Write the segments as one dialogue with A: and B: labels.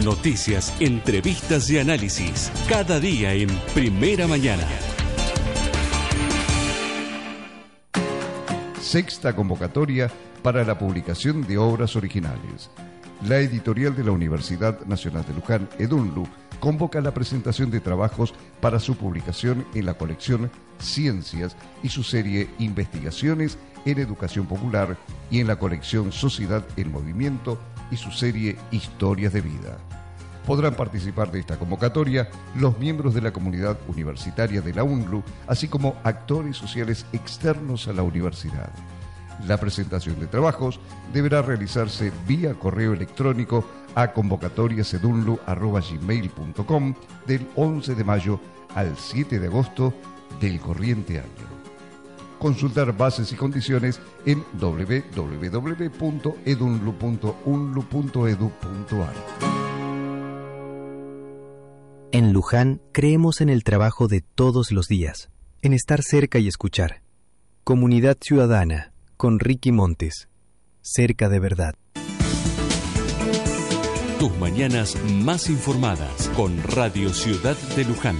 A: Noticias, entrevistas y análisis. Cada día en Primera Mañana.
B: Sexta convocatoria para la publicación de obras originales. La editorial de la Universidad Nacional de Luján, EDUNLU, convoca la presentación de trabajos para su publicación en la colección Ciencias y su serie Investigaciones en Educación Popular y en la colección Sociedad en Movimiento y su serie Historias de Vida. Podrán participar de esta convocatoria los miembros de la comunidad universitaria de la UNLU, así como actores sociales externos a la universidad. La presentación de trabajos deberá realizarse vía correo electrónico a convocatoriasedunlu@gmail.com del 11 de mayo al 7 de agosto del corriente año. Consultar bases y condiciones en www.edunlu.unlu.edu.ar.
C: En Luján creemos en el trabajo de todos los días, en estar cerca y escuchar. Comunidad Ciudadana, con Ricky Montes. Cerca de verdad.
A: Tus mañanas más informadas con Radio Ciudad de Luján.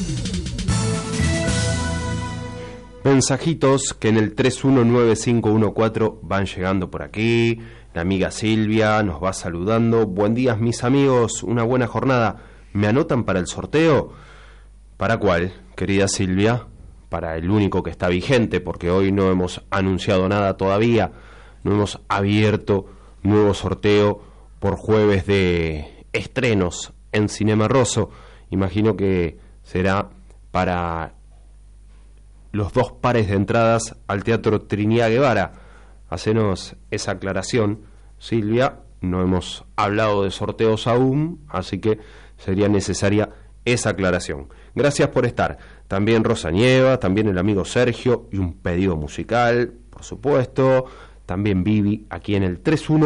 D: Mensajitos que en el 319514 van llegando por aquí. La amiga Silvia nos va saludando. Buen día, mis amigos, una buena jornada. ¿Me anotan para el sorteo? ¿Para cuál, querida Silvia? Para el único que está vigente, porque hoy no hemos anunciado nada todavía. No hemos abierto nuevo sorteo por jueves de estrenos en Cinema Rosso. Imagino que será para los 2 pares de entradas al Teatro Trinidad Guevara. Hacenos esa aclaración, Silvia. No hemos hablado de sorteos aún, así que sería necesaria esa aclaración. Gracias por estar. También Rosa Nieva, también el amigo Sergio y un pedido musical, por supuesto. También Vivi, aquí en el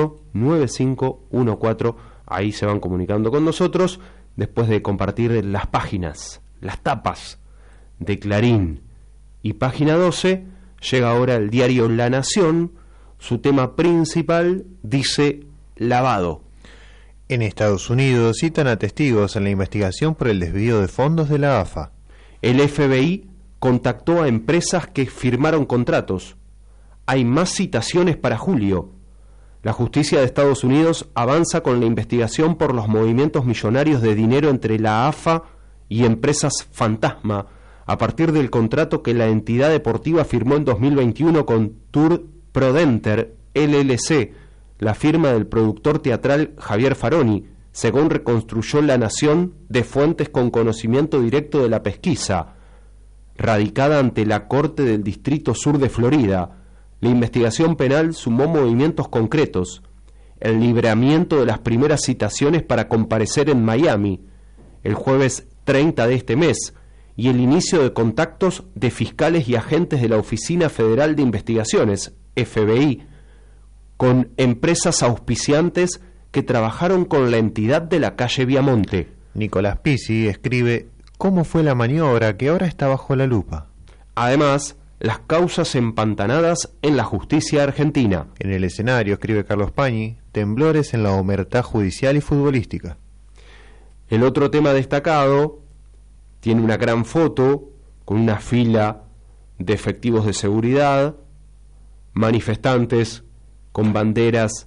D: 319514. Ahí se van comunicando con nosotros después de compartir las páginas, las tapas de Clarín. Y página 12, llega ahora el diario La Nación. Su tema principal dice lavado.
E: En Estados Unidos citan a testigos en la investigación por el desvío de fondos de la AFA.
D: El FBI contactó a empresas que firmaron contratos. Hay más citaciones para julio. La justicia de Estados Unidos avanza con la investigación por los movimientos millonarios de dinero entre la AFA y empresas fantasma, a partir del contrato que la entidad deportiva firmó en 2021 con Tour Prodenter LLC, la firma del productor teatral Javier Faroni, según reconstruyó La Nación de fuentes con conocimiento directo de la pesquisa. Radicada ante la Corte del Distrito Sur de Florida, la investigación penal sumó movimientos concretos: el libramiento de las primeras citaciones para comparecer en Miami, el jueves 30 de este mes, y el inicio de contactos de fiscales y agentes de la Oficina Federal de Investigaciones, FBI, con empresas auspiciantes que trabajaron con la entidad de la calle Viamonte.
E: Nicolás Pizzi escribe: ¿cómo fue la maniobra que ahora está bajo la lupa?
D: Además, las causas empantanadas en la justicia argentina.
E: En el escenario, escribe Carlos Pañi, temblores en la omertá judicial y futbolística.
D: El otro tema destacado tiene una gran foto con una fila de efectivos de seguridad, manifestantes con banderas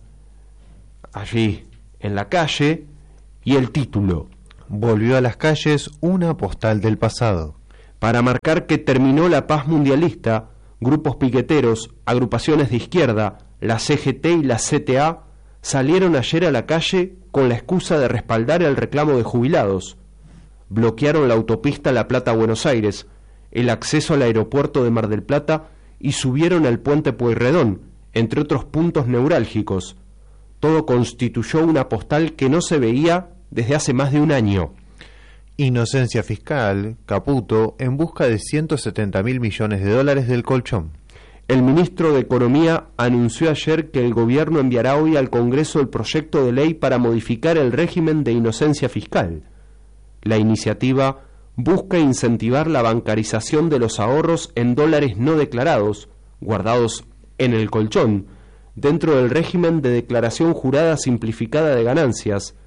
D: allí en la calle, y el título:
E: volvió a las calles una postal del pasado.
D: Para marcar que terminó la paz mundialista, grupos piqueteros, agrupaciones de izquierda, la CGT y la CTA salieron ayer a la calle con la excusa de respaldar el reclamo de jubilados. Bloquearon la autopista La Plata-Buenos Aires, el acceso al aeropuerto de Mar del Plata y subieron al puente Pueyrredón, entre otros puntos neurálgicos. Todo constituyó una postal que no se veía desde hace más de un año.
E: Inocencia fiscal, Caputo, en busca de 170.000 millones de dólares del colchón.
D: El ministro de Economía anunció ayer que el gobierno enviará hoy al Congreso el proyecto de ley para modificar el régimen de inocencia fiscal. La iniciativa busca incentivar la bancarización de los ahorros en dólares no declarados, guardados en el colchón, dentro del régimen de declaración jurada simplificada de ganancias,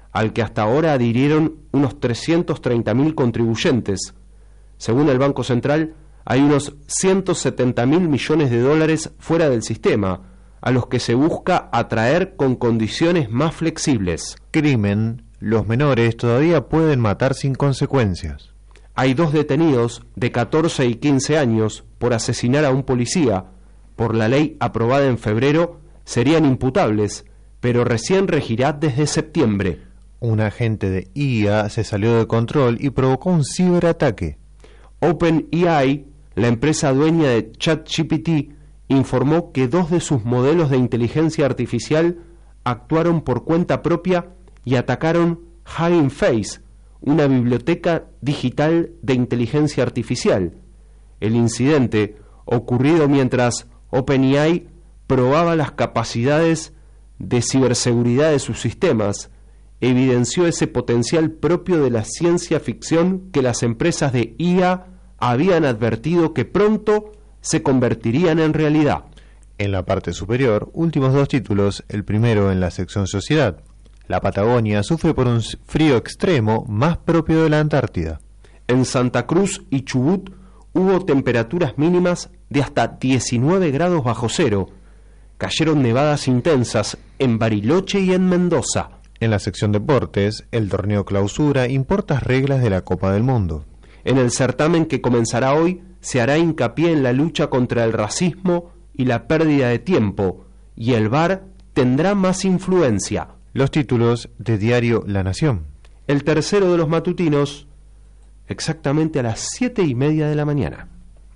D: al que hasta ahora adhirieron unos 330.000 contribuyentes. Según el Banco Central, hay unos 170.000 millones de dólares fuera del sistema, a los que se busca atraer con condiciones más flexibles.
E: Crimen. Los menores todavía pueden matar sin consecuencias.
D: Hay 2 detenidos de 14 y 15 años por asesinar a un policía. Por la ley aprobada en febrero, serían imputables, pero recién regirá desde septiembre.
E: Un agente de IA se salió de control y provocó un ciberataque.
D: OpenAI, la empresa dueña de ChatGPT, informó que 2 de sus modelos de inteligencia artificial actuaron por cuenta propia y atacaron Hugging Face, una biblioteca digital de inteligencia artificial. El incidente, ocurrido mientras OpenAI probaba las capacidades de ciberseguridad de sus sistemas, evidenció ese potencial propio de la ciencia ficción que las empresas de IA habían advertido que pronto se convertirían en realidad.
E: En la parte superior, últimos 2 títulos, el primero en la sección Sociedad. La Patagonia sufre por un frío extremo más propio de la Antártida.
D: En Santa Cruz y Chubut hubo temperaturas mínimas de hasta 19 grados bajo cero. Cayeron nevadas intensas en Bariloche y en Mendoza.
E: En la sección Deportes, el torneo Clausura importa reglas de la Copa del Mundo.
D: En el certamen que comenzará hoy se hará hincapié en la lucha contra el racismo y la pérdida de tiempo, y el VAR tendrá más influencia.
E: Los títulos de diario La Nación.
D: El tercero de los matutinos, exactamente a las 7:30 de la mañana.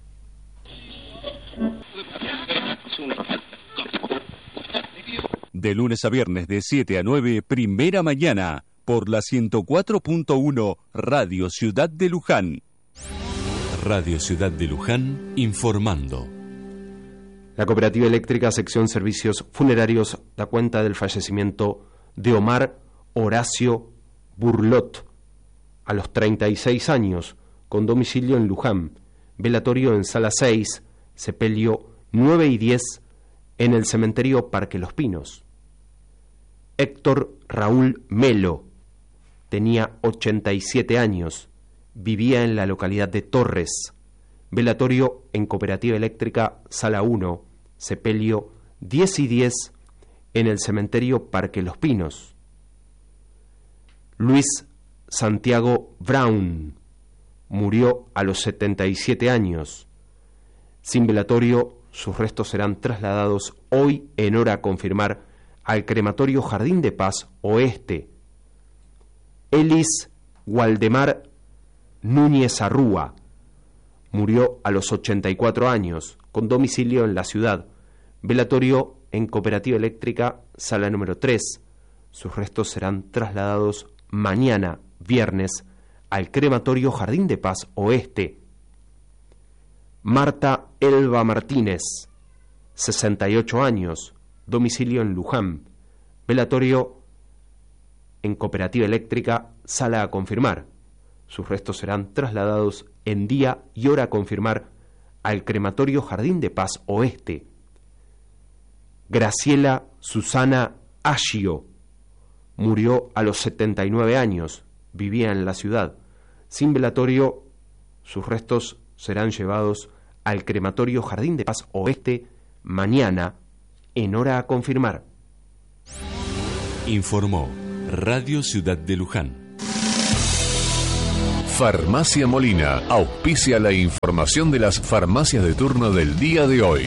A: De lunes a viernes de 7 a 9, Primera Mañana, por la 104.1 Radio Ciudad de Luján. Radio Ciudad de Luján, informando.
D: La Cooperativa Eléctrica, sección Servicios Funerarios, da cuenta del fallecimiento de Omar Horacio Burlot, a los 36 años, con domicilio en Luján, velatorio en Sala 6, sepelio 9 y 10, en el cementerio Parque Los Pinos. Héctor Raúl Melo, tenía 87 años, vivía en la localidad de Torres, velatorio en Cooperativa Eléctrica, Sala 1, sepelio 10 y 10, en el cementerio Parque Los Pinos. Luis Santiago Brown murió a los 77 años. Sin velatorio, sus restos serán trasladados hoy en hora a confirmar al crematorio Jardín de Paz Oeste. Elis Waldemar Núñez Arrúa murió a los 84 años, con domicilio en la ciudad. Velatorio en Cooperativa Eléctrica, Sala número 3. Sus restos serán trasladados mañana, viernes, al crematorio Jardín de Paz Oeste. Marta Elba Martínez, 68 años, domicilio en Luján. Velatorio en Cooperativa Eléctrica, Sala a confirmar. Sus restos serán trasladados en día y hora a confirmar al crematorio Jardín de Paz Oeste. Graciela Susana Aggio murió a los 79 años, vivía en la ciudad. Sin velatorio, sus restos serán llevados al crematorio Jardín de Paz Oeste mañana, en hora a confirmar.
A: Informó Radio Ciudad de Luján.
F: Farmacia Molina auspicia la información de las farmacias de turno del día de hoy.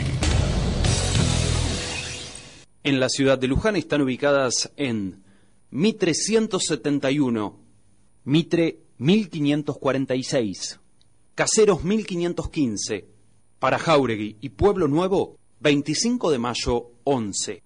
G: En la ciudad de Luján están ubicadas en Mitre 171, Mitre 1546, Caseros 1515, para Jáuregui y Pueblo Nuevo 25 de mayo 11.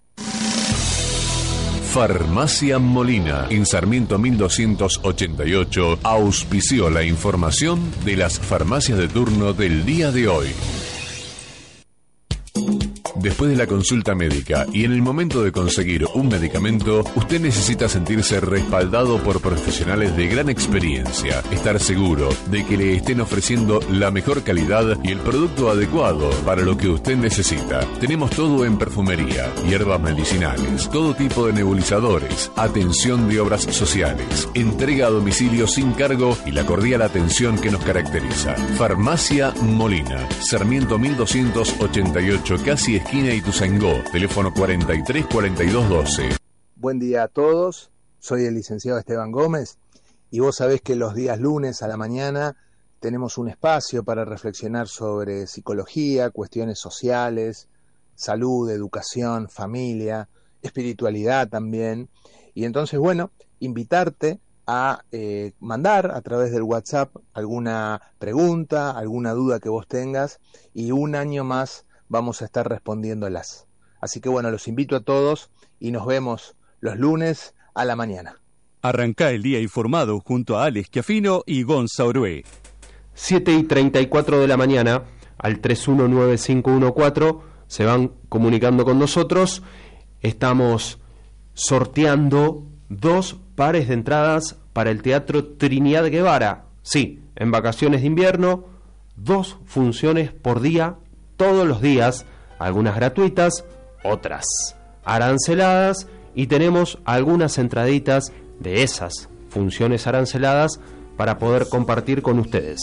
F: Farmacia Molina, en Sarmiento 1288, auspició la información de las farmacias de turno del día de hoy. Después de la consulta médica y en el momento de conseguir un medicamento, usted necesita sentirse respaldado por profesionales de gran experiencia, estar seguro de que le estén ofreciendo la mejor calidad y el producto adecuado para lo que usted necesita. Tenemos todo en perfumería, hierbas medicinales, todo tipo de nebulizadores, atención de obras sociales, entrega a domicilio sin cargo y la cordial atención que nos caracteriza. Farmacia Molina, Sarmiento 1288, casi esquina Ituzaingó, teléfono 43 42 12.
H: Buen día a todos, soy el licenciado Esteban Gómez y vos sabés que los días lunes a la mañana tenemos un espacio para reflexionar sobre psicología, cuestiones sociales, salud, educación, familia, espiritualidad también. Y entonces, bueno, invitarte a mandar a través del WhatsApp alguna pregunta, alguna duda que vos tengas, y un año más vamos a estar respondiéndolas. Así que bueno, los invito a todos y nos vemos los lunes a la mañana.
A: Arrancá el día informado junto a Alex Chiafino y Gonza Orué.
D: 7:34 de la mañana, al 319514, se van comunicando con nosotros. Estamos sorteando 2 pares de entradas para el Teatro Trinidad Guevara. Sí, en vacaciones de invierno, 2 funciones por día, todos los días, algunas gratuitas, otras aranceladas, y tenemos algunas entraditas de esas funciones aranceladas para poder compartir con ustedes.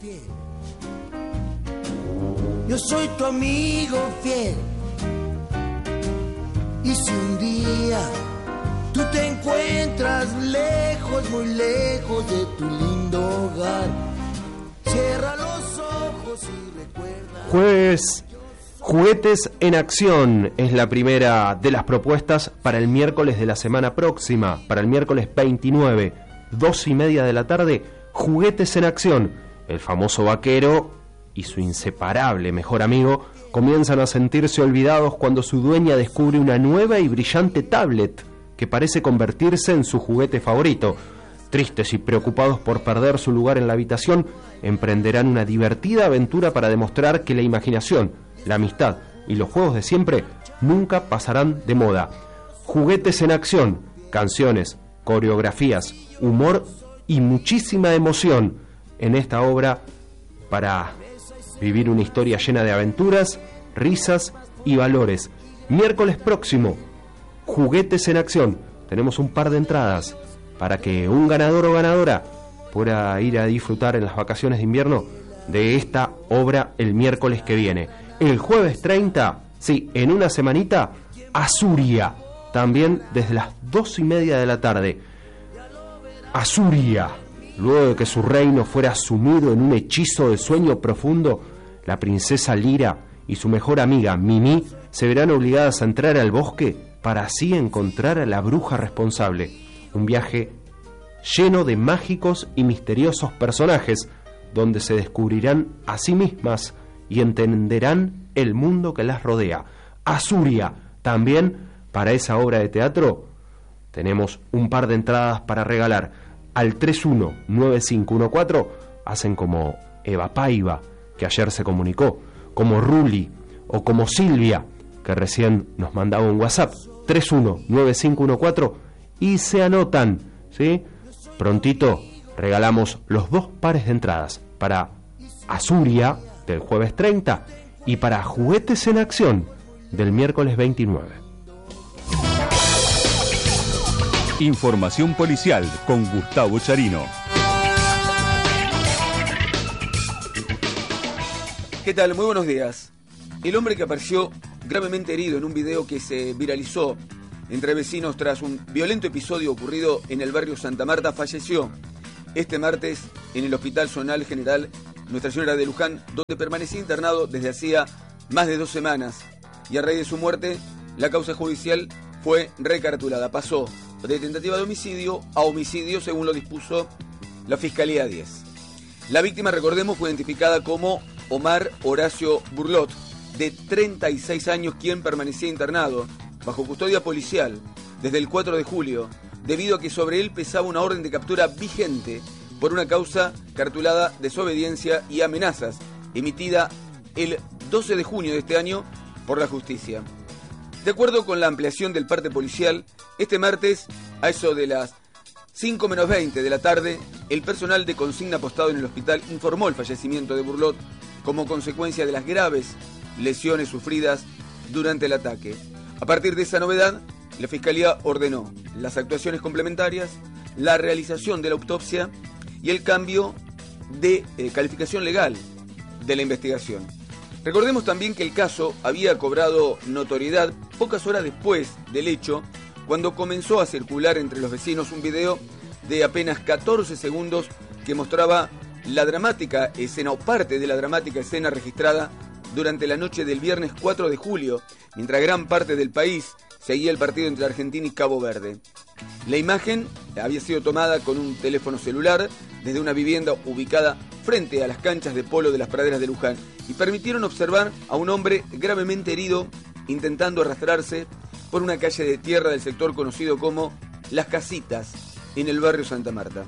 I: Yo soy tu amigo fiel, y si un día tú te encuentras lejos, muy lejos de tu lindo hogar, cierra los ojos y recuerda.
D: Jueves, Juguetes en Acción es la primera de las propuestas para el miércoles de la semana próxima, para el miércoles 29, 2:30 de la tarde. Juguetes en Acción. El famoso vaquero y su inseparable mejor amigo comienzan a sentirse olvidados cuando su dueña descubre una nueva y brillante tablet que parece convertirse en su juguete favorito. Tristes y preocupados por perder su lugar en la habitación, emprenderán una divertida aventura para demostrar que la imaginación, la amistad y los juegos de siempre nunca pasarán de moda. Juguetes en Acción, canciones, coreografías, humor y muchísima emoción en esta obra para vivir una historia llena de aventuras, risas y valores. Miércoles próximo, Juguetes en Acción. Tenemos un par de entradas para que un ganador o ganadora pueda ir a disfrutar en las vacaciones de invierno de esta obra el miércoles que viene. El jueves 30, sí, en una semanita, Azuria, también desde las 2:30 de la tarde. Azuria, luego de que su reino fuera sumido en un hechizo de sueño profundo, la princesa Lira y su mejor amiga Mimi se verán obligadas a entrar al bosque para así encontrar a la bruja responsable. Un viaje lleno de mágicos y misteriosos personajes, donde se descubrirán a sí mismas y entenderán el mundo que las rodea. Azuria, también para esa obra de teatro, tenemos un par de entradas para regalar. Al 319514 hacen como Eva Paiva, que ayer se comunicó, como Ruli o como Silvia, que recién nos mandaba un WhatsApp, 319514, y se anotan, ¿sí? Prontito regalamos los 2 pares de entradas para Azuria del jueves 30 y para Juguetes en Acción del miércoles 29.
A: Información policial con Gustavo Charino.
J: ¿Qué tal? Muy buenos días. El hombre que apareció gravemente herido en un video que se viralizó entre vecinos tras un violento episodio ocurrido en el barrio Santa Marta falleció este martes en el Hospital Zonal General Nuestra Señora de Luján, donde permanecía internado desde hacía más de 2 semanas. Y a raíz de su muerte, la causa judicial fue recartulada. Pasó de tentativa de homicidio a homicidio, según lo dispuso la Fiscalía 10. La víctima, recordemos, fue identificada como Omar Horacio Burlot, de 36 años, quien permanecía internado bajo custodia policial desde el 4 de julio, debido a que sobre él pesaba una orden de captura vigente por una causa cartulada desobediencia y amenazas, emitida el 12 de junio de este año por la justicia. De acuerdo con la ampliación del parte policial, este martes, a eso de las 5 menos 20 de la tarde, el personal de consigna apostado en el hospital informó el fallecimiento de Burlot como consecuencia de las graves lesiones sufridas durante el ataque. A partir de esa novedad, la Fiscalía ordenó las actuaciones complementarias, la realización de la autopsia y el cambio de calificación legal de la investigación. Recordemos también que el caso había cobrado notoriedad pocas horas después del hecho, cuando comenzó a circular entre los vecinos un video de apenas 14 segundos que mostraba la dramática escena o parte de la dramática escena registrada durante la noche del viernes 4 de julio, mientras gran parte del país seguía el partido entre Argentina y Cabo Verde. La imagen había sido tomada con un teléfono celular desde una vivienda ubicada frente a las canchas de polo de las praderas de Luján y permitieron observar a un hombre gravemente herido intentando arrastrarse por una calle de tierra del sector conocido como Las Casitas, en el barrio Santa Marta.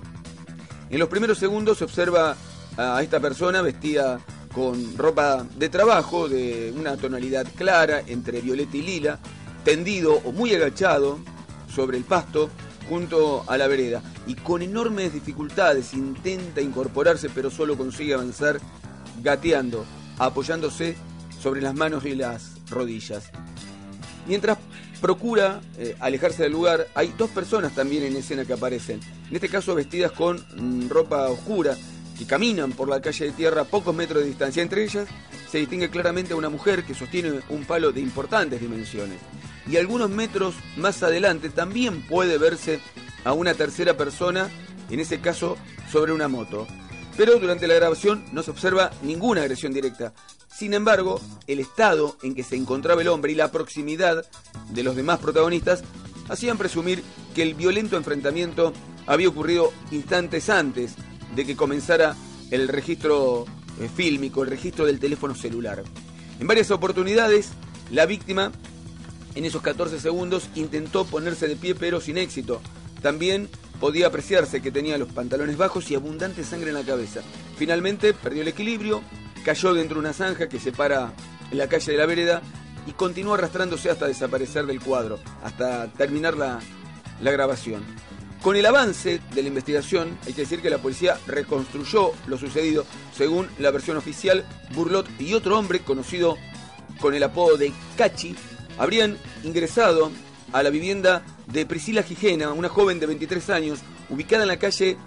J: En los primeros segundos se observa a esta persona vestida con ropa de trabajo de una tonalidad clara entre violeta y lila, tendido o muy agachado sobre el pasto junto a la vereda y con enormes dificultades intenta incorporarse, pero solo consigue avanzar gateando, apoyándose sobre las manos y las rodillas. Mientras procura alejarse del lugar, hay dos personas también en escena que aparecen, en este caso vestidas con ropa oscura, que caminan por la calle de tierra a pocos metros de distancia. Entre ellas se distingue claramente a una mujer que sostiene un palo de importantes dimensiones. Y algunos metros más adelante también puede verse a una tercera persona, en ese caso sobre una moto. Pero durante la grabación no se observa ninguna agresión directa. Sin embargo, el estado en que se encontraba el hombre y la proximidad de los demás protagonistas hacían presumir que el violento enfrentamiento había ocurrido instantes antes de que comenzara el registro fílmico, el registro del teléfono celular. En varias oportunidades, la víctima, en esos 14 segundos, intentó ponerse de pie, pero sin éxito. También podía apreciarse que tenía los pantalones bajos y abundante sangre en la cabeza. Finalmente, perdió el equilibrio, cayó dentro de una zanja que separa la calle de la vereda y continuó arrastrándose hasta desaparecer del cuadro, hasta terminar la grabación. Con el avance de la investigación, hay que decir que la policía reconstruyó lo sucedido. Según la versión oficial, Burlot y otro hombre conocido con el apodo de Cachi habrían ingresado a la vivienda de Priscila Gijena, una joven de 23 años, ubicada en la calle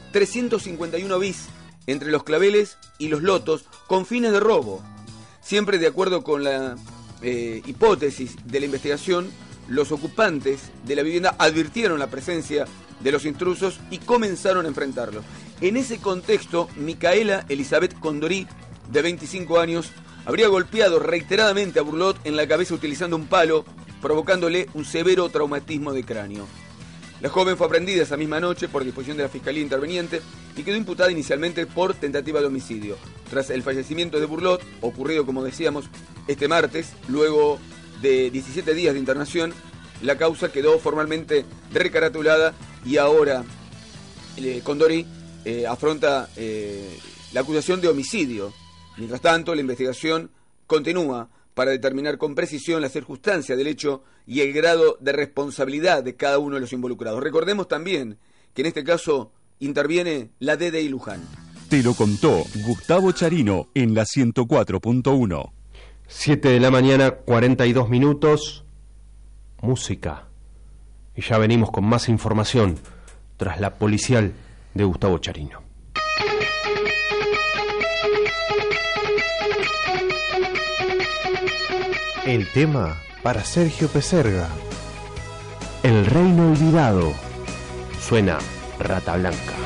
J: 351 bis, entre Los Claveles y Los Lotos, con fines de robo. Siempre de acuerdo con la hipótesis de la investigación, los ocupantes de la vivienda advirtieron la presencia de los intrusos y comenzaron a enfrentarlos. En ese contexto, Micaela Elizabeth Condorí, de 25 años, habría golpeado reiteradamente a Burlot en la cabeza utilizando un palo, provocándole un severo traumatismo de cráneo. La joven fue aprendida esa misma noche por disposición de la Fiscalía Interveniente y quedó imputada inicialmente por tentativa de homicidio. Tras el fallecimiento de Burlot, ocurrido, como decíamos, este martes, luego de 17 días de internación, la causa quedó formalmente recaratulada y ahora Condorí afronta la acusación de homicidio. Mientras tanto, la investigación continúa para determinar con precisión las circunstancias del hecho y el grado de responsabilidad de cada uno de los involucrados. Recordemos también que en este caso interviene la DDI Luján.
A: Te lo contó Gustavo Charino en la 104.1.
D: 7 de la mañana, 42 minutos. Música. Y ya venimos con más información tras la policial de Gustavo Charino.
E: El tema para Sergio Peserga.
D: El reino olvidado. Suena Rata Blanca.